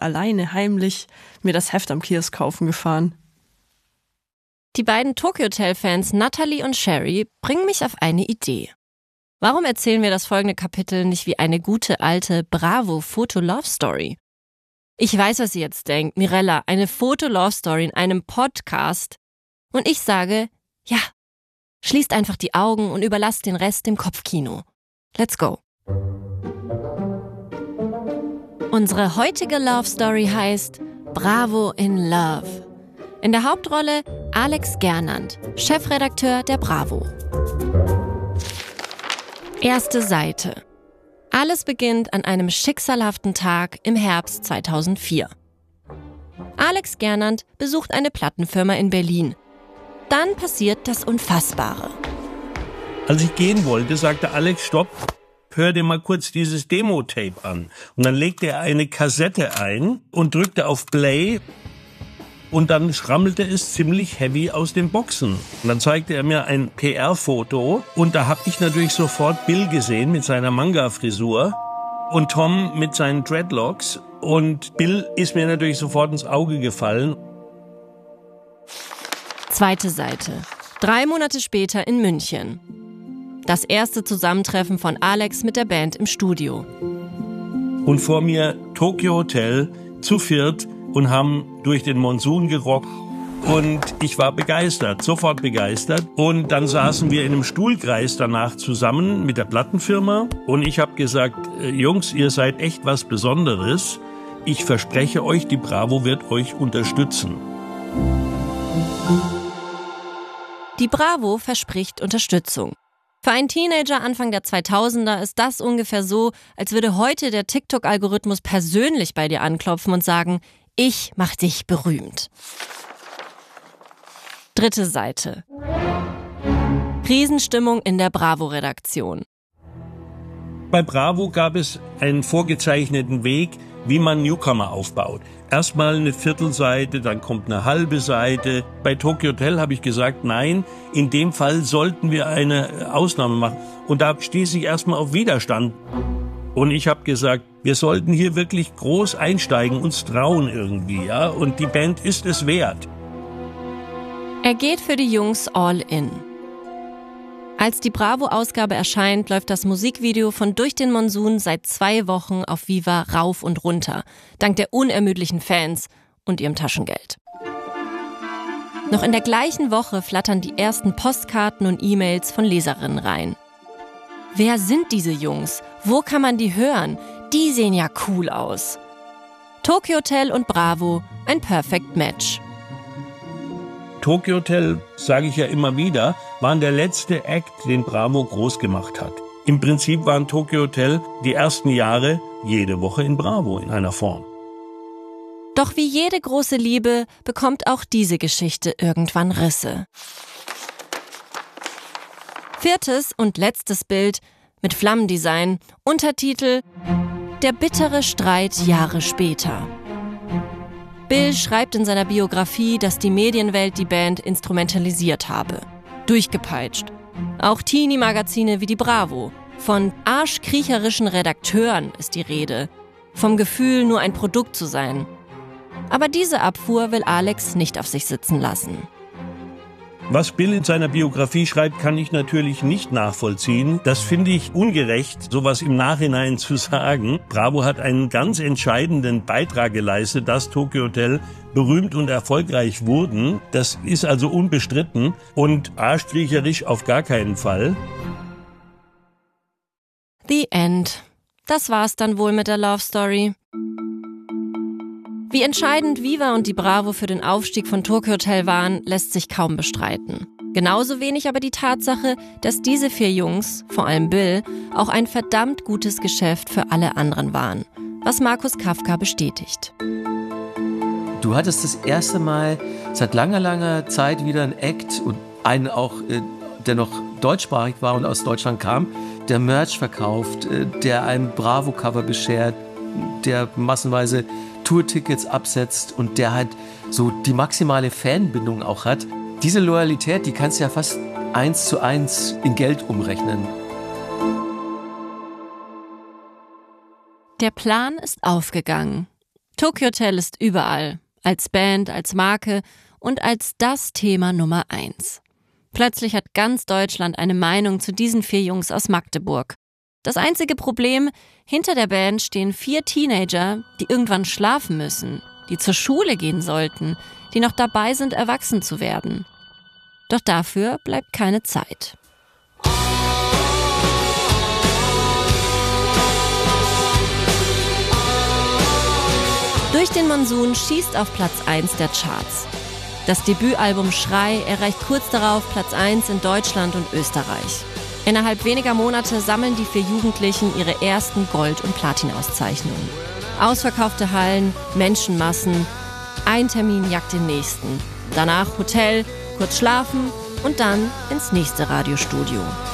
alleine heimlich mir das Heft am Kiosk kaufen gefahren. Die beiden Tokyo Hotel-Fans Natalie und Sherry bringen mich auf eine Idee. Warum erzählen wir das folgende Kapitel nicht wie eine gute alte Bravo-Foto-Love-Story? Ich weiß, was ihr jetzt denkt. Mirella, eine Foto-Love-Story in einem Podcast. Und ich sage, ja, schließt einfach die Augen und überlasst den Rest dem Kopfkino. Let's go. Unsere heutige Love-Story heißt Bravo in Love. In der Hauptrolle Alex Gernand, Chefredakteur der Bravo. Erste Seite. Alles beginnt an einem schicksalhaften Tag im Herbst 2004. Alex Gernand besucht eine Plattenfirma in Berlin. Dann passiert das Unfassbare. Als ich gehen wollte, sagte Alex, stopp, hör dir mal kurz dieses Demo-Tape an. Und dann legte er eine Kassette ein und drückte auf Play. Und dann schrammelte es ziemlich heavy aus den Boxen. Und dann zeigte er mir ein PR-Foto. Und da habe ich natürlich sofort Bill gesehen mit seiner Manga-Frisur und Tom mit seinen Dreadlocks. Und Bill ist mir natürlich sofort ins Auge gefallen. Zweite Seite. 3 Monate später in München. Das erste Zusammentreffen von Alex mit der Band im Studio. Und vor mir Tokyo Hotel zu viert und haben durch den Monsun gerockt. Und ich war begeistert, sofort begeistert. Und dann saßen wir in einem Stuhlkreis danach zusammen mit der Plattenfirma. Und ich habe gesagt, Jungs, ihr seid echt was Besonderes. Ich verspreche euch, die Bravo wird euch unterstützen. Die Bravo verspricht Unterstützung. Für einen Teenager Anfang der 2000er ist das ungefähr so, als würde heute der TikTok-Algorithmus persönlich bei dir anklopfen und sagen, ich mach dich berühmt. Dritte Seite. Riesenstimmung in der Bravo-Redaktion. Bei Bravo gab es einen vorgezeichneten Weg, wie man Newcomer aufbaut. Erstmal eine Viertelseite, dann kommt eine halbe Seite. Bei Tokyo Hotel habe ich gesagt, nein, in dem Fall sollten wir eine Ausnahme machen. Und da stieß ich erstmal auf Widerstand. Und ich habe gesagt, wir sollten hier wirklich groß einsteigen, uns trauen irgendwie, ja. Und die Band ist es wert. Er geht für die Jungs all in. Als die Bravo-Ausgabe erscheint, läuft das Musikvideo von Durch den Monsun seit 2 Wochen auf Viva rauf und runter, dank der unermüdlichen Fans und ihrem Taschengeld. Noch in der gleichen Woche flattern die ersten Postkarten und E-Mails von Leserinnen rein. Wer sind diese Jungs? Wo kann man die hören? Die sehen ja cool aus. Tokyo Hotel und Bravo, ein Perfect Match. Tokyo Hotel, sage ich ja immer wieder, waren der letzte Act, den Bravo groß gemacht hat. Im Prinzip waren Tokyo Hotel die ersten Jahre jede Woche in Bravo in einer Form. Doch wie jede große Liebe bekommt auch diese Geschichte irgendwann Risse. 4. und letztes Bild mit Flammendesign, Untertitel Der bittere Streit Jahre später. Bill schreibt in seiner Biografie, dass die Medienwelt die Band instrumentalisiert habe. Durchgepeitscht. Auch Teenie-Magazine wie die Bravo. Von arschkriecherischen Redakteuren ist die Rede. Vom Gefühl, nur ein Produkt zu sein. Aber diese Abfuhr will Alex nicht auf sich sitzen lassen. Was Bill in seiner Biografie schreibt, kann ich natürlich nicht nachvollziehen. Das finde ich ungerecht, sowas im Nachhinein zu sagen. Bravo hat einen ganz entscheidenden Beitrag geleistet, dass Tokyo Hotel berühmt und erfolgreich wurden. Das ist also unbestritten und arschkriecherisch auf gar keinen Fall. The End. Das war's dann wohl mit der Love Story. Wie entscheidend Viva und die Bravo für den Aufstieg von Tokyo Hotel waren, lässt sich kaum bestreiten. Genauso wenig aber die Tatsache, dass diese 4 Jungs, vor allem Bill, auch ein verdammt gutes Geschäft für alle anderen waren. Was Markus Kafka bestätigt. Du hattest das erste Mal seit langer, langer Zeit wieder einen Act und einen auch, der noch deutschsprachig war und aus Deutschland kam, der Merch verkauft, der ein Bravo-Cover beschert, der massenweise Tourtickets absetzt und der halt so die maximale Fanbindung auch hat. Diese Loyalität, die kannst du ja fast 1:1 in Geld umrechnen. Der Plan ist aufgegangen. Tokyo Hotel ist überall, als Band, als Marke und als das Thema Nummer 1. Plötzlich hat ganz Deutschland eine Meinung zu diesen 4 Jungs aus Magdeburg. Das einzige Problem, hinter der Band stehen 4 Teenager, die irgendwann schlafen müssen, die zur Schule gehen sollten, die noch dabei sind, erwachsen zu werden. Doch dafür bleibt keine Zeit. Durch den Monsun schießt auf Platz 1 der Charts. Das Debütalbum Schrei erreicht kurz darauf Platz 1 in Deutschland und Österreich. Innerhalb weniger Monate sammeln die 4 Jugendlichen ihre ersten Gold- und Platin-Auszeichnungen. Ausverkaufte Hallen, Menschenmassen, ein Termin jagt den nächsten. Danach Hotel, kurz schlafen und dann ins nächste Radiostudio.